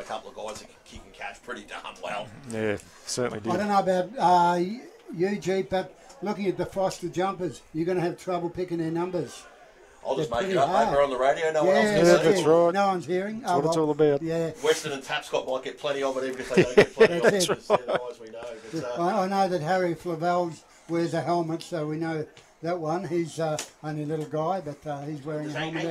a couple of guys that can kick and catch pretty darn well. Yeah, certainly did. I don't know about you, G, but looking at the Foster jumpers, you're going to have trouble picking their numbers. I'll just They're make it pretty up, hard. mate. We're on the radio. No one else can Yeah, see. that's right. No one's hearing. That's what it's all about. Yeah. Western and Tapscott might get plenty of it, even if they don't get plenty of it. That's it. Because they're the guys we know. But, I know that Harry Flavel wears a helmet, so we know that one. He's only a little guy, but he's wearing a helmet.